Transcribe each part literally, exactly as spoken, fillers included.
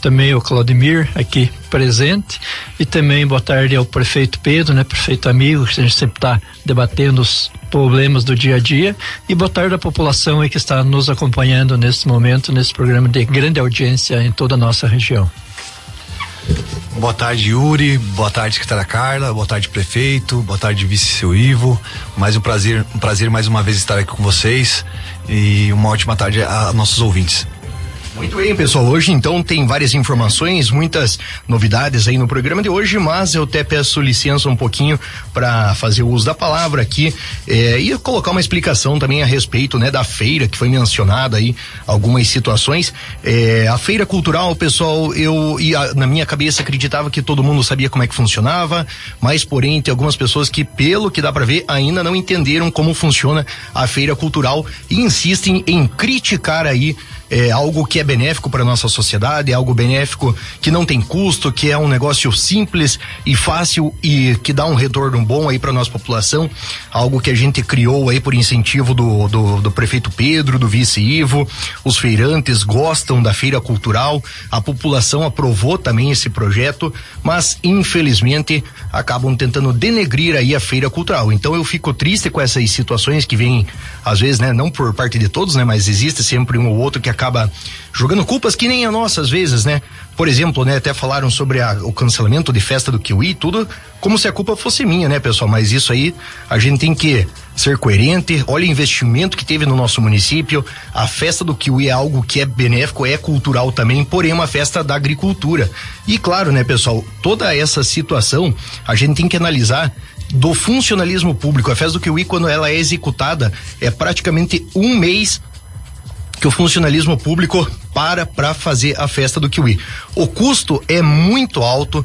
também ao Claudemir aqui presente, e também boa tarde ao prefeito Pedro, né, prefeito amigo, que a gente sempre está debatendo os problemas do dia a dia, e boa tarde à população aí que está nos acompanhando nesse momento, nesse programa de grande audiência em toda a nossa região. Boa tarde, Yuri, boa tarde, secretária Carla, boa tarde, prefeito, boa tarde, vice seu Ivo, mais um prazer, um prazer mais uma vez estar aqui com vocês, e uma ótima tarde a nossos ouvintes. Muito bem, pessoal, hoje então tem várias informações, muitas novidades aí no programa de hoje, mas eu até peço licença um pouquinho para fazer o uso da palavra aqui eh, e colocar uma explicação também a respeito, né, da feira que foi mencionada aí, algumas situações. Eh, a feira cultural, pessoal, eu e a, na minha cabeça acreditava que todo mundo sabia como é que funcionava, mas porém tem algumas pessoas que, pelo que dá para ver, ainda não entenderam como funciona a feira cultural e insistem em criticar aí É algo que é benéfico para nossa sociedade, é algo benéfico que não tem custo, que é um negócio simples e fácil e que dá um retorno bom aí para nossa população, algo que a gente criou aí por incentivo do, do, do prefeito Pedro, do vice Ivo. Os feirantes gostam da feira cultural, a população aprovou também esse projeto, mas infelizmente acabam tentando denegrir aí a feira cultural. Então eu fico triste com essas situações que vêm, às vezes, né, não por parte de todos, né, mas existe sempre um ou outro que acaba jogando culpas que nem a nossa às vezes, né? Por exemplo, né, até falaram sobre a, o cancelamento de festa do Kiwi, tudo como se a culpa fosse minha, né, pessoal? Mas isso aí a gente tem que ser coerente. Olha o investimento que teve no nosso município. A festa do Kiwi é algo que é benéfico, é cultural também, porém é uma festa da agricultura. E claro, né, pessoal, toda essa situação a gente tem que analisar do funcionalismo público. A festa do Kiwi, quando ela é executada, é praticamente um mês que o funcionalismo público para para fazer a festa do Kiwi. O custo é muito alto.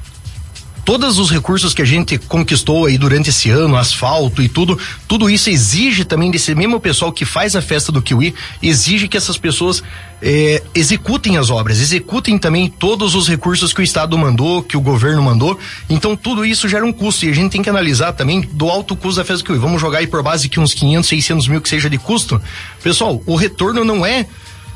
Todos os recursos que a gente conquistou aí durante esse ano, asfalto e tudo, tudo isso exige também desse mesmo pessoal que faz a festa do Kiwi, exige que essas pessoas eh, executem as obras, executem também todos os recursos que o Estado mandou, que o governo mandou. Então tudo isso gera um custo e a gente tem que analisar também do alto custo da festa do Kiwi. Vamos jogar aí por base que uns quinhentos, seiscentos mil que seja de custo. Pessoal, o retorno não é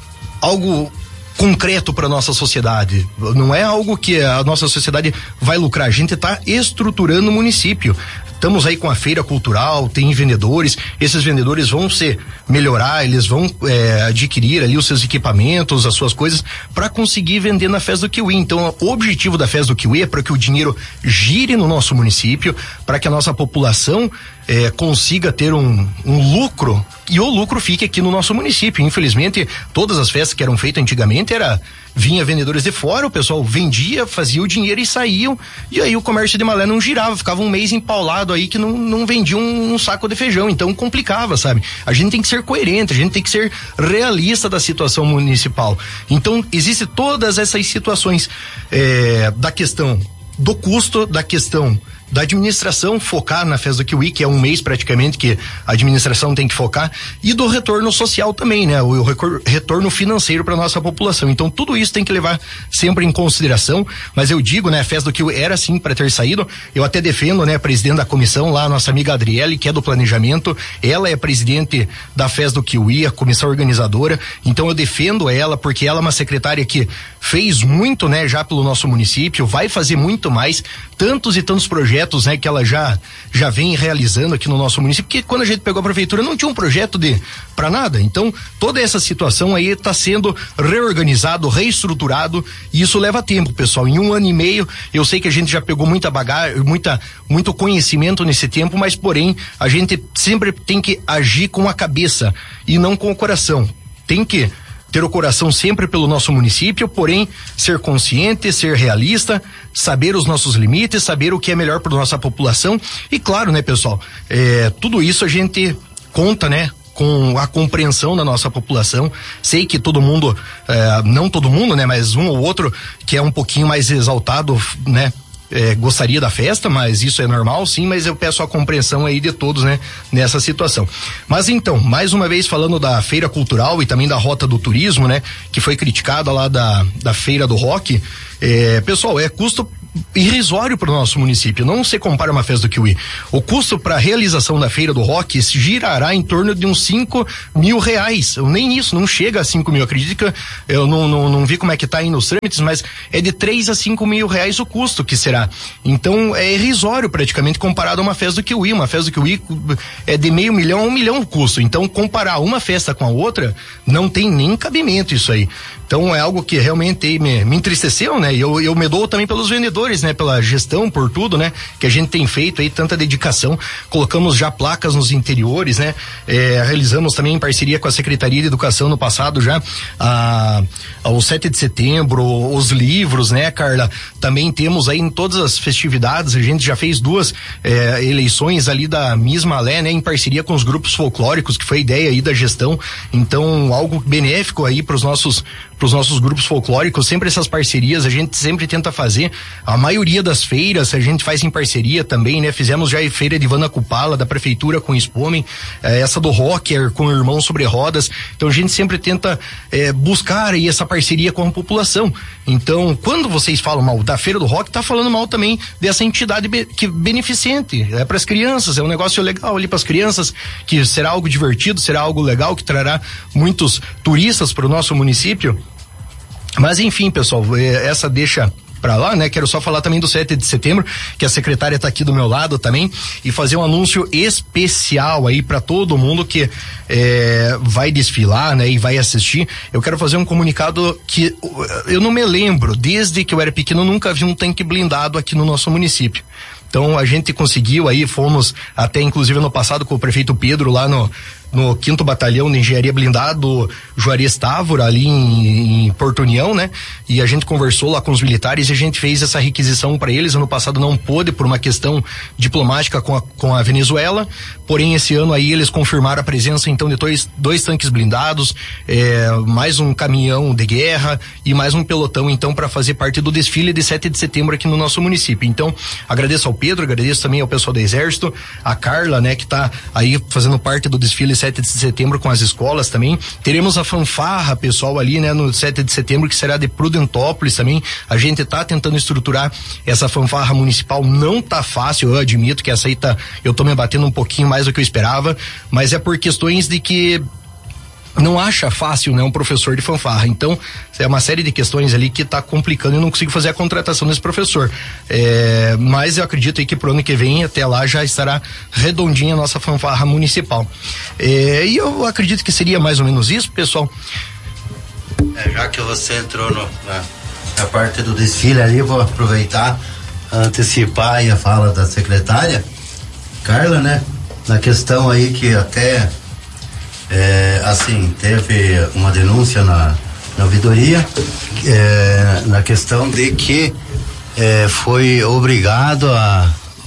algo concreto para nossa sociedade, não é algo que a nossa sociedade vai lucrar. A gente está estruturando o município. Estamos aí com a feira cultural, tem vendedores, esses vendedores vão se melhorar, eles vão é, adquirir ali os seus equipamentos, as suas coisas, para conseguir vender na festa do Kiwi. Então, o objetivo da festa do Kiwi é para que o dinheiro gire no nosso município, para que a nossa população é, consiga ter um, um lucro, e o lucro fique aqui no nosso município. Infelizmente, todas as festas que eram feitas antigamente era vinha vendedores de fora, o pessoal vendia, fazia o dinheiro e saíam, e aí o comércio de Malé não girava, ficava um mês empaulado aí que não, não vendia um, um saco de feijão, então complicava, sabe? A gente tem que ser coerente, a gente tem que ser realista da situação municipal. Então, existe todas essas situações é, da questão do custo, da questão da administração focar na festa do Kiwi, que é um mês praticamente que a administração tem que focar, e do retorno social também, né? O, o retorno financeiro para nossa população. Então tudo isso tem que levar sempre em consideração, mas eu digo, né, a festa do Kiwi era sim para ter saído. Eu até defendo, né, a presidente da comissão lá, a nossa amiga Adriele, que é do planejamento, ela é presidente da festa do Kiwi, a comissão organizadora, então eu defendo ela porque ela é uma secretária que fez muito, né, já pelo nosso município, vai fazer muito mais, tantos e tantos projetos, né, que ela já já vem realizando aqui no nosso município, porque quando a gente pegou a prefeitura não tinha um projeto de para nada. Então toda essa situação aí está sendo reorganizado, reestruturado, e isso leva tempo, pessoal. Em um ano e meio eu sei que a gente já pegou muita bagagem, muita muito conhecimento nesse tempo, mas porém a gente sempre tem que agir com a cabeça e não com o coração. Tem que ter o coração sempre pelo nosso município, porém ser consciente, ser realista, saber os nossos limites, saber o que é melhor para nossa população. E claro, né, pessoal, é, tudo isso a gente conta, né, com a compreensão da nossa população. Sei que todo mundo, é, não todo mundo, né, mas um ou outro que é um pouquinho mais exaltado, né, É, gostaria da festa, mas isso é normal, sim, mas eu peço a compreensão aí de todos, né, nessa situação. Mas então, mais uma vez falando da feira cultural e também da rota do turismo, né, que foi criticada lá da, da feira do rock, é, pessoal, é custo irrisório para o nosso município. Não se compara uma festa do Kiwi. O custo para a realização da feira do rock girará em torno de uns cinco mil reais. Eu, nem isso, não chega a cinco mil. Acredito que eu não, não, não vi como é que tá aí nos trâmites, mas é de três a cinco mil reais o custo que será. Então é irrisório praticamente comparado a uma festa do Kiwi. Uma festa do Kiwi é de meio milhão a um milhão o custo. Então comparar uma festa com a outra não tem nem cabimento isso aí. Então é algo que realmente me, me entristeceu, né? E eu, eu me dou também pelos vendedores, né? Pela gestão, por tudo, né? Que a gente tem feito aí, tanta dedicação. Colocamos já placas nos interiores, né? É, realizamos também em parceria com a Secretaria de Educação no passado já a, a, o sete de setembro, os livros, né, Carla? Também temos aí em todas as festividades, a gente já fez duas é, eleições ali da Miss Malé, né? Em parceria com os grupos folclóricos, que foi a ideia aí da gestão. Então, algo benéfico aí para os nossos para os nossos grupos folclóricos, sempre essas parcerias a gente sempre tenta fazer. A maioria das feiras a gente faz em parceria também, né? Fizemos já a feira de Ivana Cupala da prefeitura com o Spomen, eh, essa do Rocker com o Irmão Sobre Rodas. Então a gente sempre tenta eh, buscar aí essa parceria com a população. Então, quando vocês falam mal da feira do rock, tá falando mal também dessa entidade be que beneficente, é para as crianças, é um negócio legal ali para as crianças, que será algo divertido, será algo legal, que trará muitos turistas para o nosso município. Mas enfim, pessoal, essa deixa pra lá, né? Quero só falar também do sete de setembro, que a secretária tá aqui do meu lado também, e fazer um anúncio especial aí para todo mundo que é, vai desfilar, né? E vai assistir. Eu quero fazer um comunicado que eu não me lembro, desde que eu era pequeno, eu nunca vi um tanque blindado aqui no nosso município. Então a gente conseguiu aí, fomos até inclusive no passado com o prefeito Pedro lá no no quinto Batalhão de Engenharia Blindado Juarez Távora, ali em, em Porto União, né? E a gente conversou lá com os militares e a gente fez essa requisição para eles. Ano passado não pôde por uma questão diplomática com a, com a Venezuela, porém esse ano aí eles confirmaram a presença então de dois, dois tanques blindados, é, mais um caminhão de guerra e mais um pelotão então para fazer parte do desfile de sete de setembro aqui no nosso município. Então agradeço ao Pedro, agradeço também ao pessoal do Exército, a Carla, né, que tá aí fazendo parte do desfile sete de setembro com as escolas também. Teremos a fanfarra, pessoal, ali, né, no sete de setembro, que será de Prudentópolis também. A gente tá tentando estruturar essa fanfarra municipal, não tá fácil, eu admito que essa aí tá, eu tô me batendo um pouquinho mais do que eu esperava, mas é por questões de que não acha fácil, né, um professor de fanfarra. Então, é uma série de questões ali que tá complicando e não consigo fazer a contratação desse professor. É, mas eu acredito aí que pro ano que vem, até lá, já estará redondinha a nossa fanfarra municipal. É, e eu acredito que seria mais ou menos isso, pessoal. É, já que você entrou no, na, na parte do desfile ali, vou aproveitar, antecipar aí a fala da secretária Carla, né, na questão aí que até É, assim, teve uma denúncia na, na ouvidoria é, na questão de que é, foi obrigado a,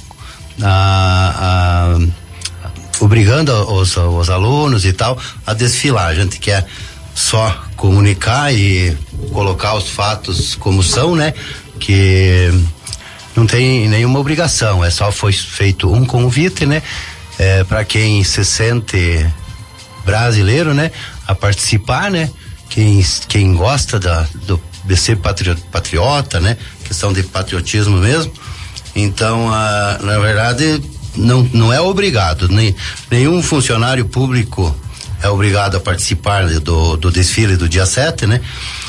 a, a obrigando os, os alunos e tal a desfilar. A gente quer só comunicar e colocar os fatos como são, né? Que não tem nenhuma obrigação, é só foi feito um convite, né? É, para quem se sente brasileiro, né, a participar, né, quem quem gosta da do de ser patriota, patriota, né, questão de patriotismo mesmo. Então, a, na verdade, não não é obrigado, nem nenhum funcionário público é obrigado a participar do do desfile do dia sete, né?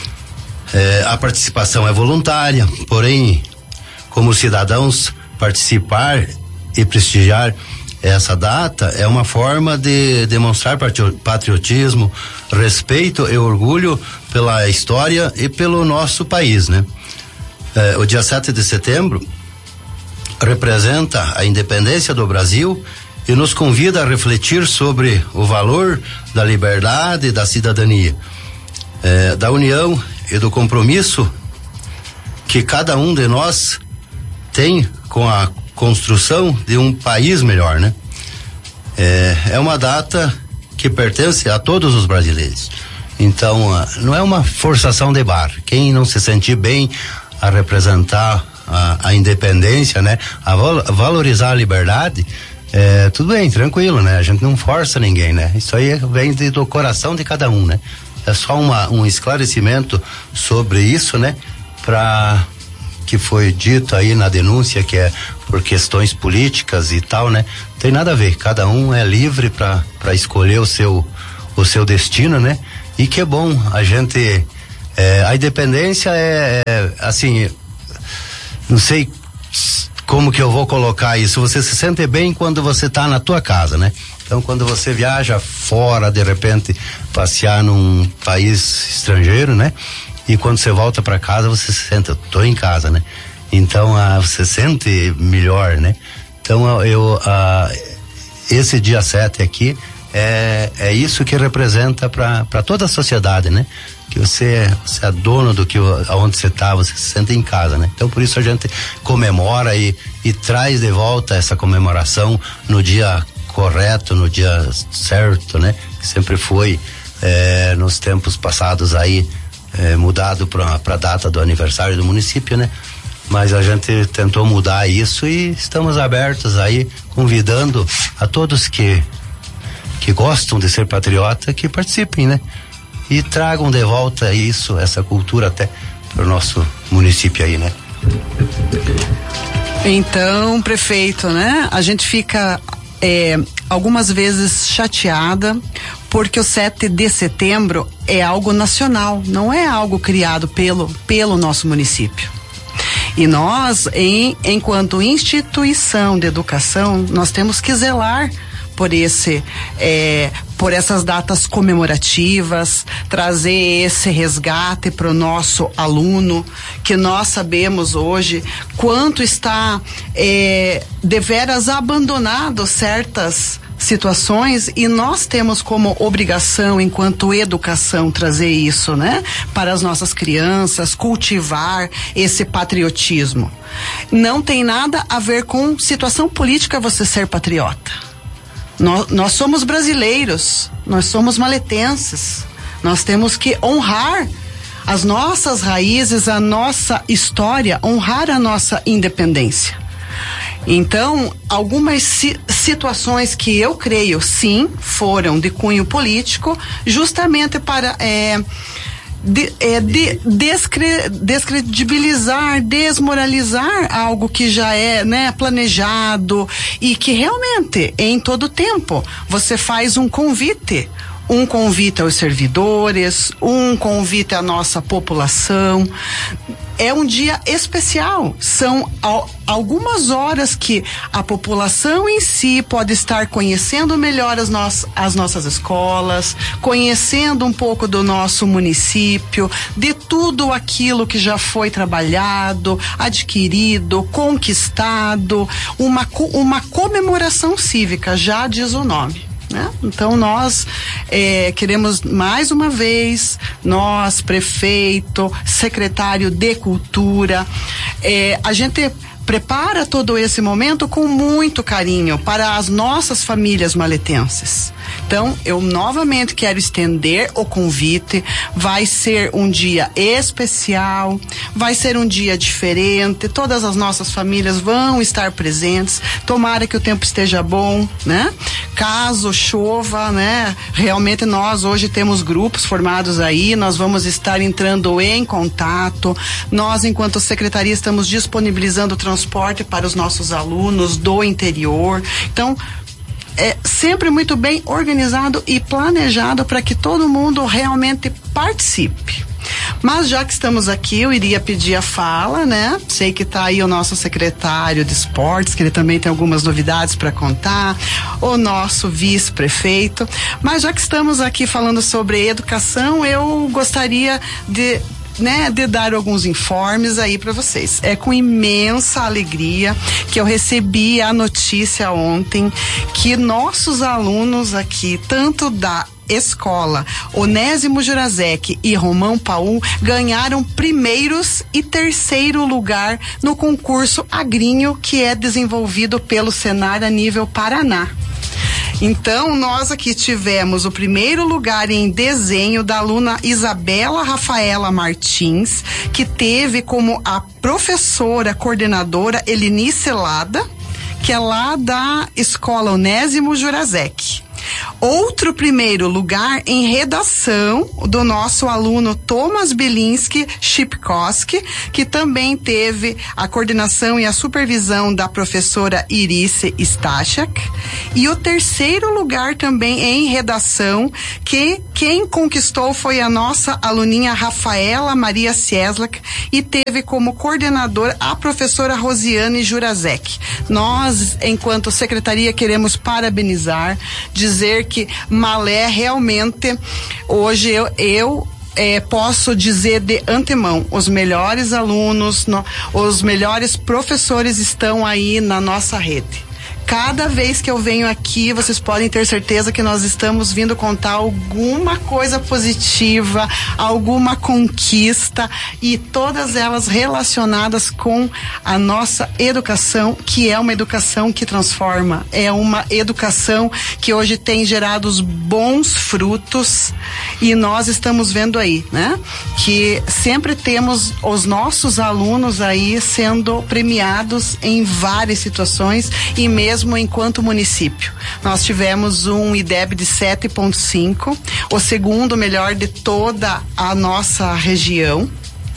É, a participação é voluntária, porém, como cidadãos, participar e prestigiar essa data é uma forma de demonstrar patriotismo, respeito e orgulho pela história e pelo nosso país, né? É, o dia sete de setembro representa a independência do Brasil e nos convida a refletir sobre o valor da liberdade e da cidadania, é, da união e do compromisso que cada um de nós tem com a construção de um país melhor, né? É, é uma data que pertence a todos os brasileiros. Então, não é uma forçação de barra. Quem não se sentir bem a representar a, a independência, né? A, val, a valorizar a liberdade, é, tudo bem, tranquilo, né? A gente não força ninguém, né? Isso aí vem de, do coração de cada um, né? É só uma, um esclarecimento sobre isso, né? Para que foi dito aí na denúncia, que é por questões políticas e tal, né? Tem nada a ver, cada um é livre para para escolher o seu o seu destino, né? E que é bom a gente é, a independência é, é assim, não sei como que eu vou colocar isso, você se sente bem quando você tá na tua casa, né? Então, quando você viaja fora, de repente, passear num país estrangeiro, né? E quando você volta para casa, você se sente, eu tô em casa, né? Então, ah, você sente melhor, né? Então, eu, ah, esse dia sete aqui é, é isso que representa para para toda a sociedade, né? Que você, você é dono do que, aonde você tá, você se sente em casa, né? Então, por isso a gente comemora e, e traz de volta essa comemoração no dia correto, no dia certo, né? Que sempre foi, é, nos tempos passados aí, é, mudado para a data do aniversário do município, né? Mas a gente tentou mudar isso e estamos abertos aí, convidando a todos que que gostam de ser patriota, que participem, né? E tragam de volta isso, essa cultura até para o nosso município aí, né? Então, prefeito, né? A gente fica é, algumas vezes chateada porque o sete de setembro é algo nacional, não é algo criado pelo, pelo nosso município. E nós, em, enquanto instituição de educação, nós temos que zelar por esse, é, por essas datas comemorativas, trazer esse resgate para o nosso aluno, que nós sabemos hoje quanto está é, deveras abandonado certas situações, e nós temos como obrigação, enquanto educação, trazer isso, né, para as nossas crianças, cultivar esse patriotismo. Não tem nada a ver com situação política você ser patriota. Nós, nós somos brasileiros, nós somos maletenses, nós temos que honrar as nossas raízes, a nossa história, honrar a nossa independência. Então, algumas si, situações que eu creio, sim, foram de cunho político, justamente para é, de, é, de, descre, descredibilizar, desmoralizar algo que já é, né, planejado, e que realmente, em todo tempo, você faz um convite. Um convite aos servidores, um convite à nossa população. É um dia especial. São al- algumas horas que a população em si pode estar conhecendo melhor as, no- as nossas escolas, conhecendo um pouco do nosso município, de tudo aquilo que já foi trabalhado, adquirido, conquistado. Uma, co- uma comemoração cívica, já diz o nome. Né? Então nós é, queremos mais uma vez, nós, prefeito, secretário de cultura, é, a gente prepara todo esse momento com muito carinho para as nossas famílias maletenses. Então, eu novamente quero estender o convite. Vai ser um dia especial, vai ser um dia diferente, todas as nossas famílias vão estar presentes. Tomara que o tempo esteja bom, né? Caso chova, né? Realmente nós hoje temos grupos formados aí, nós vamos estar entrando em contato. Nós, enquanto secretaria, estamos disponibilizando transporte para os nossos alunos do interior. Então, é sempre muito bem organizado e planejado para que todo mundo realmente participe. Mas já que estamos aqui, eu iria pedir a fala, né? Sei que está aí o nosso secretário de esportes, que ele também tem algumas novidades para contar, o nosso vice-prefeito. Mas já que estamos aqui falando sobre educação, eu gostaria de né, de dar alguns informes aí para vocês. É com imensa alegria que eu recebi a notícia ontem que nossos alunos aqui, tanto da escola Onésimo Jurazek e Romão Paul, ganharam primeiros e terceiro lugar no concurso Agrinho, que é desenvolvido pelo Senar a nível Paraná. Então, nós aqui tivemos o primeiro lugar em desenho da aluna Isabela Rafaela Martins, que teve como a professora coordenadora Elinice Lada, que é lá da escola Onésimo Jurazek. Outro primeiro lugar em redação do nosso aluno Thomas Belinsky Chipkowski, que também teve a coordenação e a supervisão da professora Irice Stachak. E o terceiro lugar também em redação, que quem conquistou foi a nossa aluninha Rafaela Maria Cieslak, e teve como coordenadora a professora Rosiane Jurazek. Nós, enquanto secretaria, queremos parabenizar, dizer que Malé realmente, hoje eu, eu É, posso dizer de antemão, os melhores alunos, no, os melhores professores estão aí na nossa rede. Cada vez que eu venho aqui, vocês podem ter certeza que nós estamos vindo contar alguma coisa positiva, alguma conquista, e todas elas relacionadas com a nossa educação, que é uma educação que transforma, é uma educação que hoje tem gerado os bons frutos, e nós estamos vendo aí, né? Que sempre temos os nossos alunos aí sendo premiados em várias situações, e mesmo Mesmo enquanto município. Nós tivemos um I D E B de sete ponto cinco, o segundo melhor de toda a nossa região.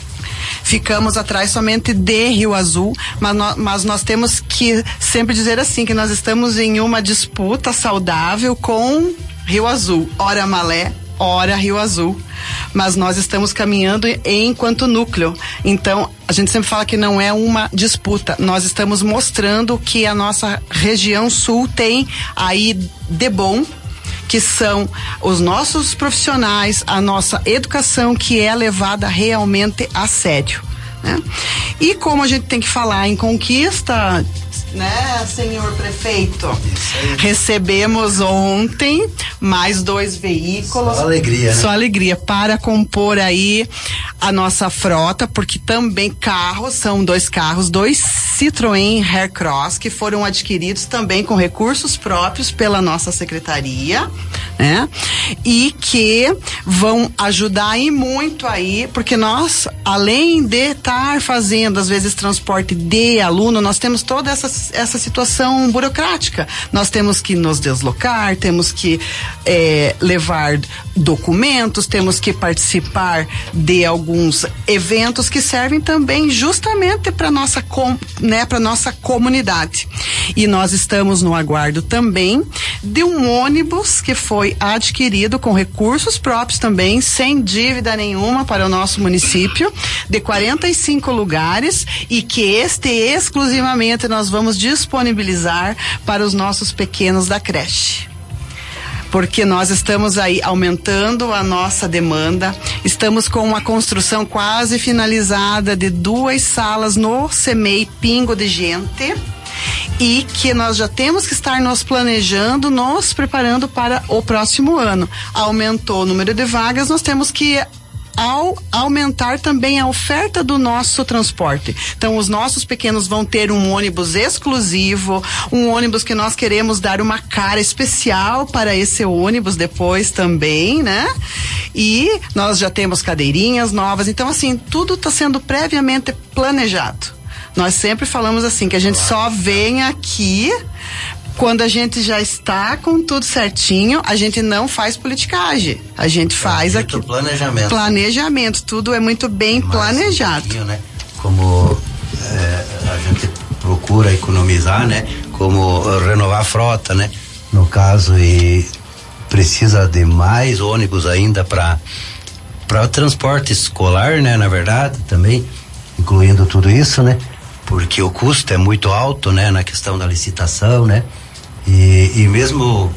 Ficamos atrás somente de Rio Azul, mas, no, mas nós temos que sempre dizer assim, que nós estamos em uma disputa saudável com Rio Azul. Ora Malé, ora Rio Azul. Mas nós estamos caminhando enquanto núcleo. Então, a gente sempre fala que não é uma disputa. Nós estamos mostrando que a nossa região sul tem aí de bom, que são os nossos profissionais, a nossa educação, que é levada realmente a sério, né? E como a gente tem que falar em conquista, né, senhor prefeito? Recebemos ontem mais dois veículos. Só alegria, né? Só alegria para compor aí a nossa frota, porque também carros, são dois carros, dois Citroën Haircross, que foram adquiridos também com recursos próprios pela nossa secretaria, né? E que vão ajudar e muito aí, porque nós, além de estar fazendo, às vezes, transporte de aluno, nós temos toda essa essa situação burocrática. Nós temos que nos deslocar, temos que é, levar documentos, temos que participar de alguns eventos que servem também justamente para nossa com, né, para nossa comunidade. E nós estamos no aguardo também de um ônibus que foi adquirido com recursos próprios também, sem dívida nenhuma, para o nosso município, de quarenta e cinco lugares, e que este exclusivamente nós vamos disponibilizar para os nossos pequenos da creche. Porque nós estamos aí aumentando a nossa demanda, estamos com uma construção quase finalizada de duas salas no CEMEI Pingo de Gente, e que nós já temos que estar nos planejando, nos preparando para o próximo ano. Aumentou o número de vagas, nós temos que ao aumentar também a oferta do nosso transporte. Então, os nossos pequenos vão ter um ônibus exclusivo, um ônibus que nós queremos dar uma cara especial para esse ônibus depois também, né? E nós já temos cadeirinhas novas, então assim, tudo está sendo previamente planejado. Nós sempre falamos assim, que a gente só vem aqui quando a gente já está com tudo certinho. A gente não faz politicagem, a gente faz aqui planejamento. Planejamento, tudo é muito bem Mas, planejado. Um né? Como é, a gente procura economizar, né? Como renovar a frota, né? No caso, e precisa de mais ônibus ainda para para o transporte escolar, né? Na verdade, também incluindo tudo isso, né? Porque o custo é muito alto, né? Na questão da licitação, né? E, e mesmo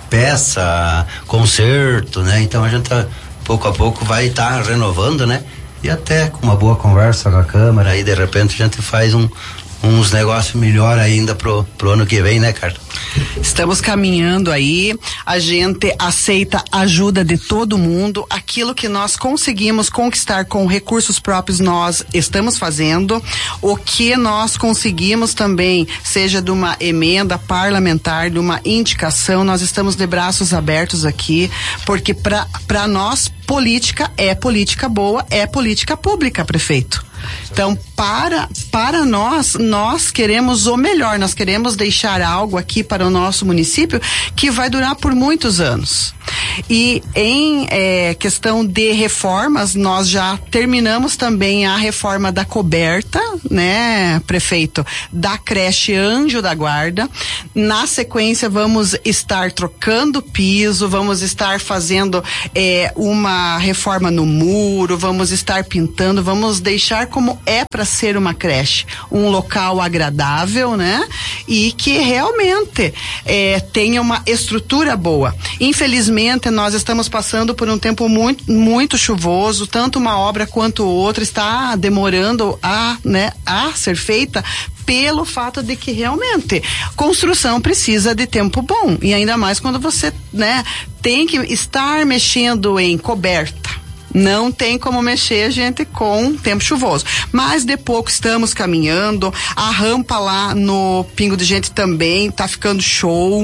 peça, conserto, né? Então a gente tá, pouco a pouco vai estar tá renovando, né? E até com uma boa conversa com a Câmara, aí de repente a gente faz um, uns negócios melhor ainda pro, pro ano que vem, né, Carla? Estamos caminhando aí, a gente aceita ajuda de todo mundo, aquilo que nós conseguimos conquistar com recursos próprios nós estamos fazendo, o que nós conseguimos também, seja de uma emenda parlamentar, de uma indicação, nós estamos de braços abertos aqui, porque para para nós política é política boa, é política pública, prefeito. Então, para, para nós, nós queremos o melhor, nós queremos deixar algo aqui para o nosso município que vai durar por muitos anos. E em é, questão de reformas, nós já terminamos também a reforma da coberta, né, prefeito, da creche Anjo da Guarda. Na sequência, vamos estar trocando piso, vamos estar fazendo é, uma reforma no muro, vamos estar pintando, vamos deixar como é para ser uma creche, um local agradável, né? E que realmente é, tenha uma estrutura boa. Infelizmente, nós estamos passando por um tempo muito, muito chuvoso, tanto uma obra quanto outra está demorando a, né, a ser feita, pelo fato de que realmente construção precisa de tempo bom, e ainda mais quando você, né, tem que estar mexendo em coberta. Não tem como mexer, gente, com tempo chuvoso. Mas de pouco estamos caminhando. A rampa lá no Pingo de Gente também tá ficando show.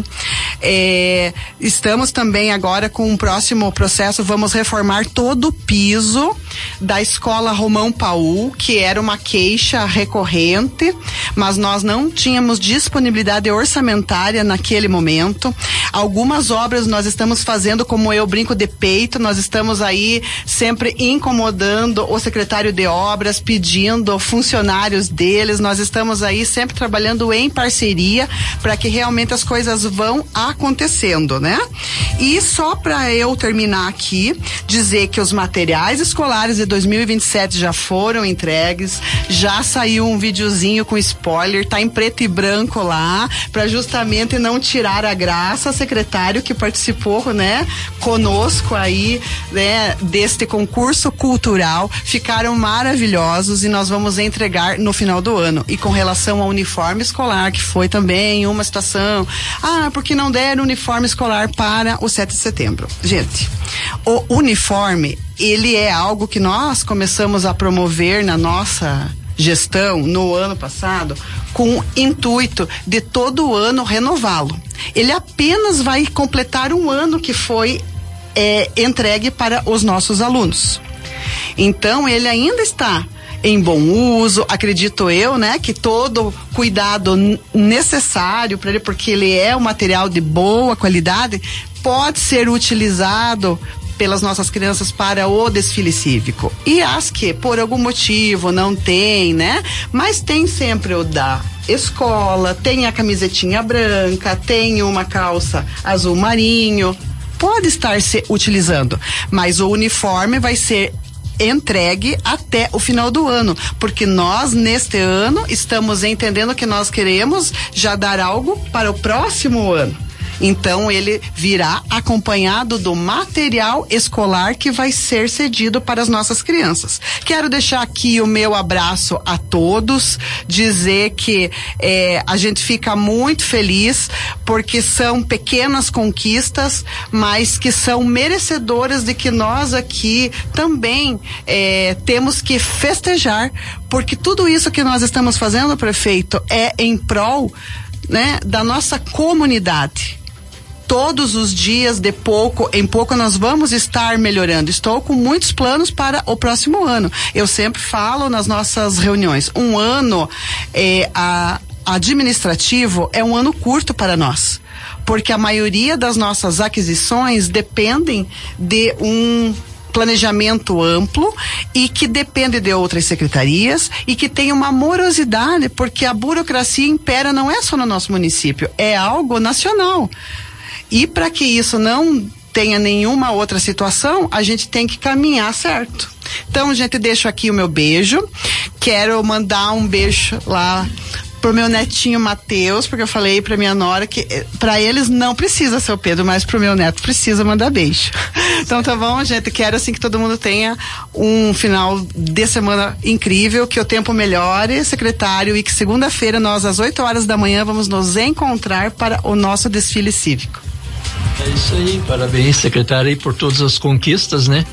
É, estamos também agora com um próximo processo. Vamos reformar todo o piso da escola Romão Paul, que era uma queixa recorrente, mas nós não tínhamos disponibilidade orçamentária naquele momento. Algumas obras nós estamos fazendo, como eu brinco de peito, nós estamos aí sempre incomodando o secretário de obras, pedindo funcionários deles, nós estamos aí sempre trabalhando em parceria para que realmente as coisas vão acontecendo, né? E só para eu terminar aqui, dizer que os materiais escolares de dois mil e vinte e sete já foram entregues, já saiu um videozinho com spoiler, tá em preto e branco lá, para justamente não tirar a graça, secretário que participou, né, conosco aí, né, deste concurso cultural, ficaram maravilhosos e nós vamos entregar no final do ano. E com relação ao uniforme escolar, que foi também uma situação, ah, porque não deram uniforme escolar para o sete de setembro. Gente, o uniforme, ele é algo que nós começamos a promover na nossa gestão no ano passado, com o intuito de todo ano renová-lo. Ele apenas vai completar um ano que foi é, entregue para os nossos alunos. Então, ele ainda está em bom uso, acredito eu, né, que todo cuidado necessário para ele, porque ele é um material de boa qualidade, pode ser utilizado pelas nossas crianças para o desfile cívico. E as que, por algum motivo, não tem, né? Mas tem sempre o da escola, tem a camisetinha branca, tem uma calça azul marinho, pode estar se utilizando, mas o uniforme vai ser entregue até o final do ano, porque nós neste ano estamos entendendo que nós queremos já dar algo para o próximo ano. Então ele virá acompanhado do material escolar que vai ser cedido para as nossas crianças. Quero deixar aqui o meu abraço a todos, dizer que eh, a gente fica muito feliz porque são pequenas conquistas, mas que são merecedoras de que nós aqui também eh, temos que festejar, porque tudo isso que nós estamos fazendo, prefeito, é em prol, né, da nossa comunidade. Todos os dias, de pouco em pouco, nós vamos estar melhorando. Estou com muitos planos para o próximo ano. Eu sempre falo nas nossas reuniões, um ano eh, a, administrativo é um ano curto para nós, porque a maioria das nossas aquisições dependem de um planejamento amplo e que depende de outras secretarias e que tem uma morosidade, porque a burocracia impera não é só no nosso município, é algo nacional. E para que isso não tenha nenhuma outra situação, a gente tem que caminhar certo. Então, gente, deixo aqui o meu beijo. Quero mandar um beijo lá pro meu netinho Matheus, porque eu falei pra minha nora que pra eles não precisa ser o Pedro, mas pro meu neto precisa mandar beijo. Então tá bom, gente, quero assim que todo mundo tenha um final de semana incrível, que o tempo melhore, secretário, e que segunda-feira nós às oito horas da manhã vamos nos encontrar para o nosso desfile cívico. É isso aí, parabéns, secretário, aí por todas as conquistas, né?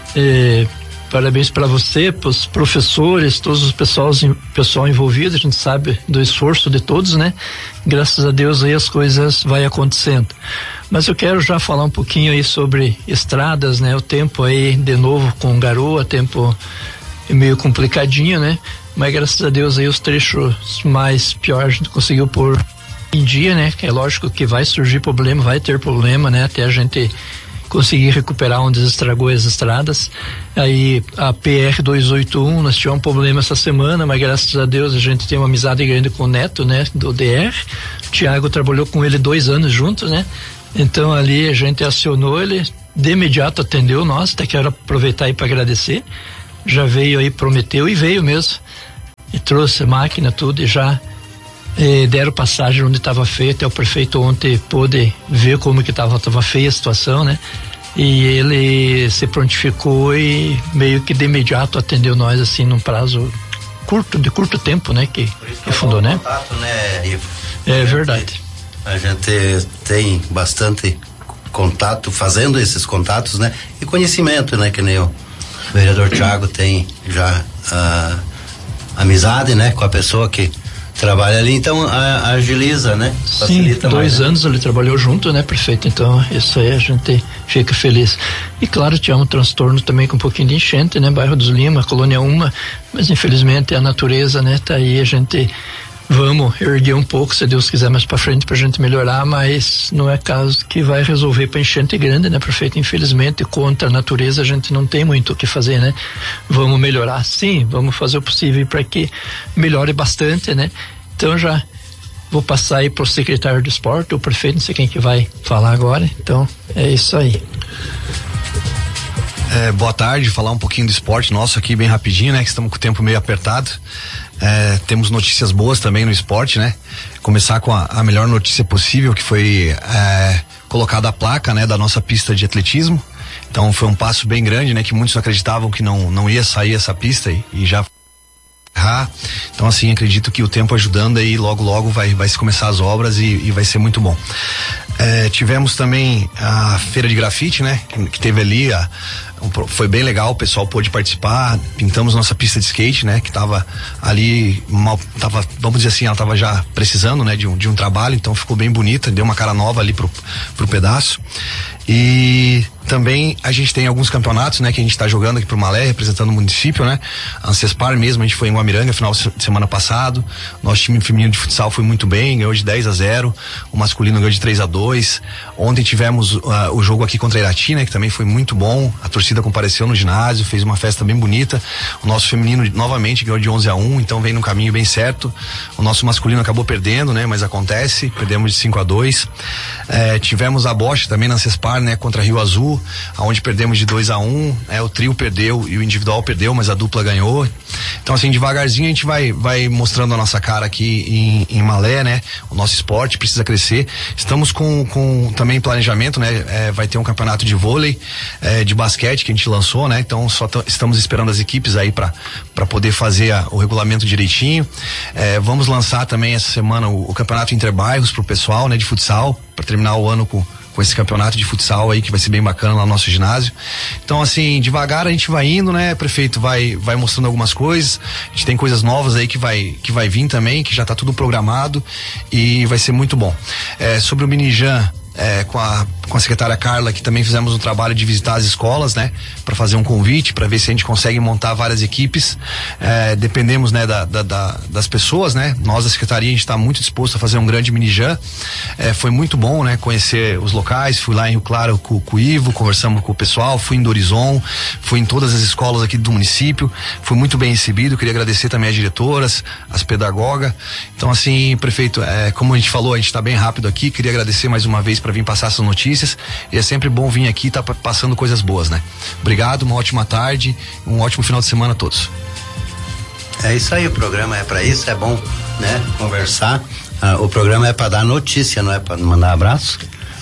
É, parabéns para você, para os professores, todos os pessoal, pessoal envolvido, a gente sabe do esforço de todos, né? Graças a Deus aí as coisas vai acontecendo. Mas eu quero já falar um pouquinho aí sobre estradas, né? O tempo aí de novo com garoa, tempo meio complicadinho, né? Mas graças a Deus aí os trechos mais piores a gente conseguiu pôr em dia, né? É lógico que vai surgir problema, vai ter problema, né? Até a gente conseguir recuperar onde estragou as estradas. Aí a P R duzentos e oitenta e um, nós tivemos um problema essa semana, mas graças a Deus a gente tem uma amizade grande com o Neto, né? Do D R. O Thiago trabalhou com ele dois anos juntos, né? Então ali a gente acionou ele, de imediato atendeu nós, até quero aproveitar aí para agradecer. Já veio aí, prometeu e veio mesmo. E trouxe a máquina, tudo, e já eh, deram passagem onde estava feio. Até o prefeito ontem pôde ver como que estava tava feia a situação, né? E ele se prontificou e meio que de imediato atendeu nós, assim, num prazo curto, de curto tempo, né? Que, que fundou, né? Contato, né, Ivo? É verdade. A gente tem bastante contato, fazendo esses contatos, né? E conhecimento, né? Que nem o vereador Thiago tem já a amizade, né? Com a pessoa que trabalha ali, então a, agiliza, né? Facilita. Sim, dois mais, anos né? Ele trabalhou junto, né, prefeito? Então isso aí a gente fica feliz. E claro, tinha um transtorno também com um pouquinho de enchente, né? Bairro dos Lima, Colônia Uma, mas infelizmente a natureza, né? Tá aí, a gente vamos erguer um pouco, se Deus quiser, mais pra frente pra gente melhorar, mas não é caso que vai resolver pra enchente grande, né, prefeito? Infelizmente, contra a natureza a gente não tem muito o que fazer, né? Vamos melhorar, sim, vamos fazer o possível para que melhore bastante, né? Então já vou passar aí pro secretário do esporte, o prefeito, não sei quem que vai falar agora, então é isso aí. É, boa tarde, falar um pouquinho do esporte nosso aqui bem rapidinho, né? Que estamos com o tempo meio apertado. É, temos notícias boas também no esporte, né? Começar com a, a melhor notícia possível, que foi é, colocada a placa, né, da nossa pista de atletismo. Então foi um passo bem grande, né? Que muitos acreditavam que não, não ia sair essa pista e, e já ah, então assim, acredito que o tempo ajudando aí, logo logo vai, vai se começar as obras e, e vai ser muito bom. É, tivemos também a feira de grafite, né? Que, que teve ali, a, um, foi bem legal, o pessoal pôde participar, pintamos nossa pista de skate, né? Que tava ali, mal, tava, vamos dizer assim, ela tava já precisando, né? De um, de um trabalho, então ficou bem bonita, deu uma cara nova ali pro, pro pedaço. E também a gente tem alguns campeonatos, né, que a gente está jogando aqui pro Malé, representando o município, né? A Ancespar mesmo, a gente foi em Guamiranga final de semana passado. Nosso time feminino de futsal foi muito bem, ganhou de dez a zero. O masculino ganhou de três a dois. Ontem tivemos uh, o jogo aqui contra a Irati, né, que também foi muito bom. A torcida compareceu no ginásio, fez uma festa bem bonita. O nosso feminino novamente ganhou de onze a um, então vem num caminho bem certo. O nosso masculino acabou perdendo, né, mas acontece, perdemos de cinco a dois. É, tivemos a Bosch também na Ancespar, né, contra Rio Azul, aonde perdemos de dois a um, é, o trio perdeu e o individual perdeu, mas a dupla ganhou. Então assim, devagarzinho a gente vai, vai mostrando a nossa cara aqui em, em Malé, né? O nosso esporte precisa crescer. Estamos com, com também planejamento, né? É, vai ter um campeonato de vôlei, é, de basquete que a gente lançou, né? Então só estamos esperando as equipes aí para para poder fazer a, o regulamento direitinho. É, vamos lançar também essa semana o, o campeonato interbairros pro pessoal, né? De futsal, para terminar o ano com com esse campeonato de futsal aí que vai ser bem bacana lá no nosso ginásio. Então assim, devagar a gente vai indo, né, prefeito, vai vai mostrando algumas coisas. A gente tem coisas novas aí que vai que vai vir também, que já tá tudo programado e vai ser muito bom. É, sobre o Minijan, é, com a com a secretária Carla, que também fizemos um trabalho de visitar as escolas, né, para fazer um convite, para ver se a gente consegue montar várias equipes. É, dependemos, né, da, da, da, das pessoas, né. Nós da secretaria a gente está muito disposto a fazer um grande Minijan. É, foi muito bom, né, conhecer os locais. Fui lá em Rio Claro com, com o Ivo, conversamos com o pessoal, fui em Dorizon, fui em todas as escolas aqui do município, fui muito bem recebido. Queria agradecer também as diretoras, as pedagogas. Então assim, prefeito, é, como a gente falou, a gente está bem rápido aqui. Queria agradecer mais uma vez para vir passar essas notícias. E é sempre bom vir aqui e tá passando coisas boas, né? Obrigado, uma ótima tarde, um ótimo final de semana a todos. É isso aí, o programa é para isso, é bom, né? Conversar. Ah, o programa é para dar notícia, não é para mandar abraço.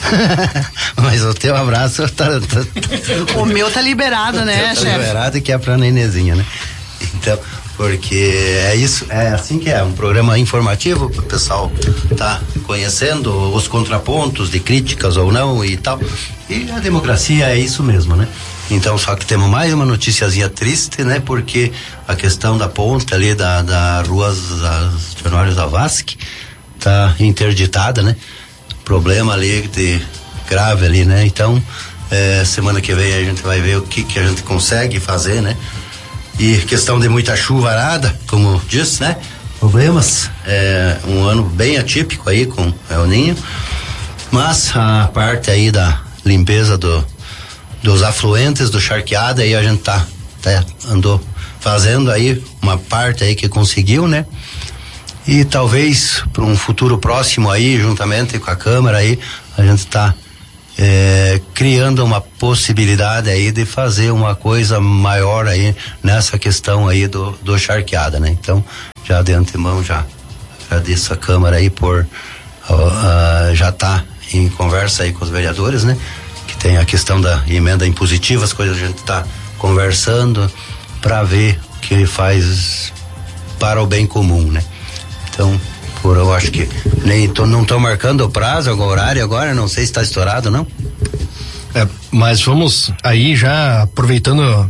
Mas o teu abraço tá, tá... O meu tá liberado, né, tá chefe? Liberado, que é pra Nenezinha, né? Então, porque é isso, é assim que é, um programa informativo, o pessoal tá conhecendo os contrapontos de críticas ou não e tal, e a democracia é isso mesmo, né? Então, só que temos mais uma noticiazinha triste, né? Porque a questão da ponte ali da, da rua Januário Zavascki tá interditada, né? Problema ali de grave ali, né? Então, é, semana que vem a gente vai ver o que que a gente consegue fazer, né? e questão de muita chuva arada, como disse, né? Problemas, é um ano bem atípico aí com El Ninho, mas a parte aí da limpeza do, dos afluentes do Charqueada aí a gente tá, tá andou fazendo aí uma parte aí que conseguiu, né? E talvez para um futuro próximo aí, juntamente com a Câmara aí, a gente tá é, criando uma possibilidade aí de fazer uma coisa maior aí nessa questão aí do, do Charqueada, né? Então, já de antemão já agradeço a Câmara aí por uh, uh, já tá em conversa aí com os vereadores, né? Que tem a questão da emenda impositiva, as coisas a gente tá conversando para ver o que faz para o bem comum, né? Então, por eu acho que nem tô, não tô marcando o prazo, o horário agora, não sei se tá estourado, não? É, mas vamos aí já aproveitando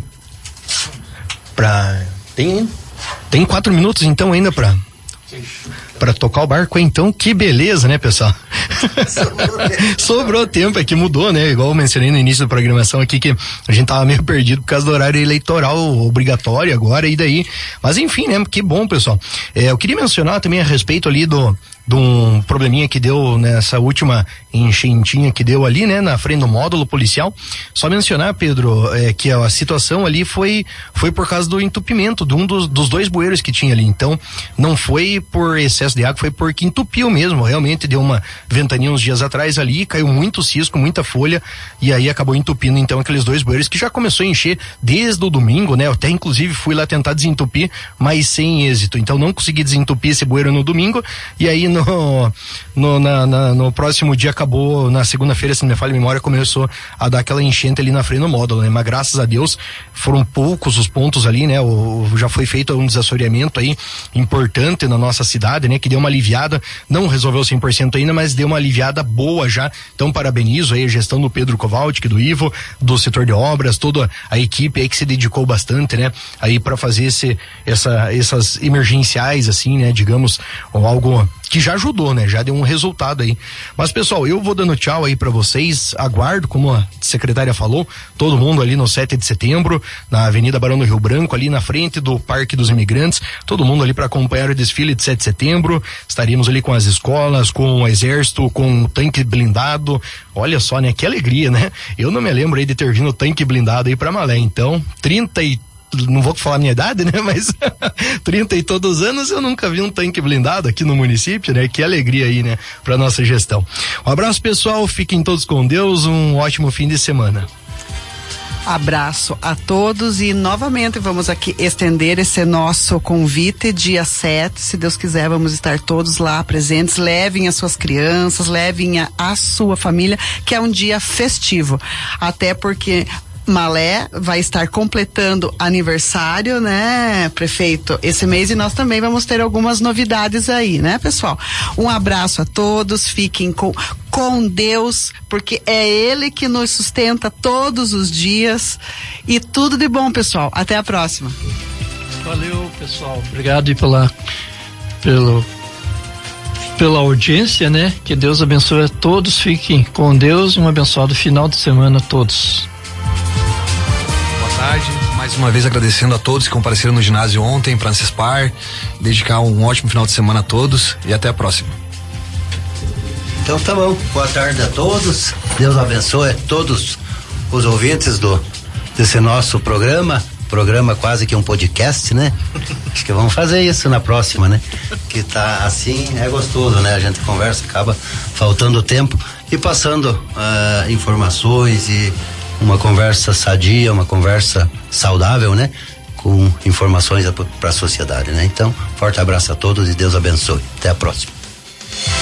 pra... Tem, tem quatro minutos então ainda pra... Pra tocar o barco, então, que beleza, né, pessoal? Sobrou tempo. Sobrou tempo, é que mudou, né? Igual eu mencionei no início da programação aqui, que a gente tava meio perdido por causa do horário eleitoral obrigatório agora, e daí. Mas enfim, né? Que bom, pessoal. É, eu queria mencionar também a respeito ali do, de um probleminha que deu nessa última enchentinha que deu ali, né? Na frente do módulo policial. Só mencionar, Pedro, é, que a situação ali foi, foi por causa do entupimento de um dos, dos dois bueiros que tinha ali. Então, não foi por excesso de água, foi porque entupiu mesmo, realmente deu uma ventania uns dias atrás ali, caiu muito cisco, muita folha, e aí acabou entupindo então aqueles dois bueiros que já começou a encher desde o domingo, né? Eu até inclusive fui lá tentar desentupir, mas sem êxito, então não consegui desentupir esse bueiro no domingo, e aí no, no, na, na, no próximo dia acabou, na segunda-feira, se não me falha a memória, começou a dar aquela enchente ali na frente do módulo, né? Mas graças a Deus foram poucos os pontos ali, né? O, já foi feito um desassoreamento aí importante na nossa cidade, né? Que deu uma aliviada, não resolveu cem por cento ainda, mas deu uma aliviada boa já. Então parabenizo aí a gestão do Pedro Kowalczyk, do Ivo, do setor de obras, toda a equipe aí que se dedicou bastante, né? Aí para fazer esse, essa, essas emergenciais assim, né? Digamos, ou algo que já ajudou, né? Já deu um resultado aí. Mas pessoal, eu vou dando tchau aí para vocês, aguardo, como a secretária falou, todo mundo ali no sete de setembro, na Avenida Barão do Rio Branco, ali na frente do Parque dos Imigrantes, todo mundo ali para acompanhar o desfile de sete de setembro. Estaremos ali com as escolas, com o exército, com o tanque blindado. Olha só, né? Que alegria, né? Eu não me lembro aí de ter vindo tanque blindado aí pra Malé. Então, trinta e não vou falar a minha idade, né? Mas trinta e todos os anos eu nunca vi um tanque blindado aqui no município, né? Que alegria aí, né? Pra nossa gestão. Um abraço, pessoal. Fiquem todos com Deus. Um ótimo fim de semana. Abraço a todos e novamente vamos aqui estender esse nosso convite dia sete, se Deus quiser vamos estar todos lá presentes, levem as suas crianças, levem a, a sua família, que é um dia festivo, até porque Malé vai estar completando aniversário, né, prefeito, esse mês, e nós também vamos ter algumas novidades aí, né, pessoal? Um abraço a todos, fiquem com, com Deus, porque é Ele que nos sustenta todos os dias, e tudo de bom, pessoal. Até a próxima. Valeu, pessoal. Obrigado e pela, pelo, pela audiência, né? Que Deus abençoe a todos, fiquem com Deus, um abençoado final de semana a todos. Tarde. Mais uma vez agradecendo a todos que compareceram no ginásio ontem para Ancespar, dedicar um ótimo final de semana a todos e até a próxima. Então tá bom, boa tarde a todos, Deus abençoe todos os ouvintes do desse nosso programa, programa quase que um podcast, né? Acho que vamos fazer isso na próxima, né? Que tá assim, é gostoso, né? A gente conversa, acaba faltando tempo e passando uh, informações e uma conversa sadia, uma conversa saudável, né? Com informações para a sociedade, né? Então, forte abraço a todos e Deus abençoe. Até a próxima.